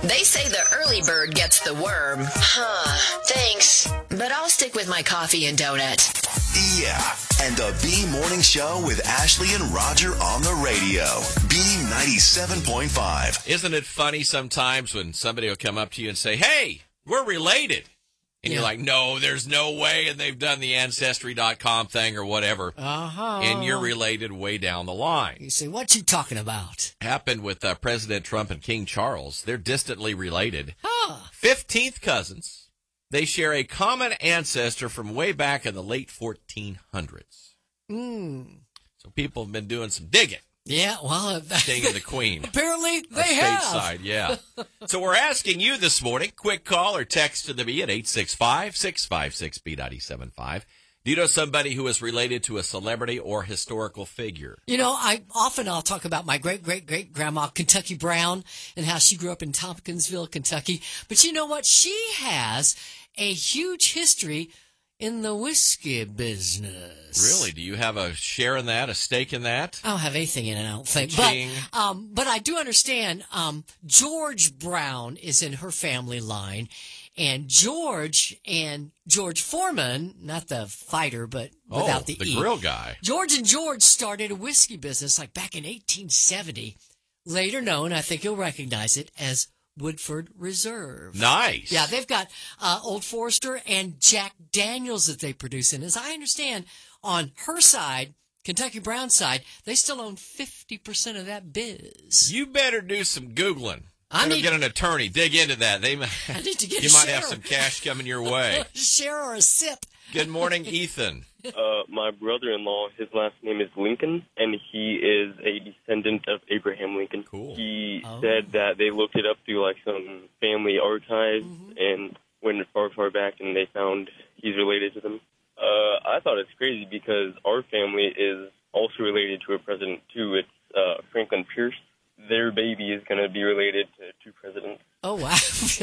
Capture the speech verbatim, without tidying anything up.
They say the early bird gets the worm. Huh, thanks. But I'll stick with my coffee and donut. Yeah, and the B Morning Show with Ashley and Roger on the radio. B ninety-seven point five. Isn't it funny sometimes when somebody will come up to you and say, hey, we're related? And Yeah. you're like, no, there's no way. And they've done the Ancestry dot com thing or whatever. Uh-huh. And you're related way down the line. You say, what you talking about? Happened with uh, President Trump and King Charles. They're distantly related. Huh. fifteenth cousins. They share a common ancestor from way back in the late fourteen hundreds. Mm. So people have been doing some digging. Yeah, well, King and the Queen. apparently they Our have. stateside, yeah. So we're asking you this morning, quick call or text to the B at eight six five, six five six, B nine seven five. Do you know somebody who is related to a celebrity or historical figure? You know, I often I'll talk about my great great great grandma Kentucky Brown and how she grew up in Tompkinsville, Kentucky. But you know what? She has a huge history in the whiskey business. Really? Do you have a share in that, a stake in that? I don't have anything in it, I don't think. Ching. But, um, but I do understand um, George Brown is in her family line. And George and George Foreman, not the fighter, but without oh, the, the E. grill guy. George and George started a whiskey business like back in eighteen seventy, later known, I think you'll recognize it, as Woodford Reserve. Nice. Yeah, they've got uh, Old Forester and Jack Daniels that they produce. And as I understand, on her side, Kentucky Brown's side, they still own fifty percent of that biz. You better do some Googling. I Better need- get an attorney. Dig into that. They, I need to get you a might share. have some cash coming your way. Share or a sip. Good morning, Ethan. Uh, my brother-in-law, his last name is Lincoln, and he is a descendant of Abraham Lincoln. Cool. He Oh. said that they looked it up through like some family archives and went far, far back, and they found he's related to them. Uh, I thought it's crazy because our family is also related to a president too. It's uh, Franklin Pierce. Their baby is going to be related to two presidents. Oh, wow.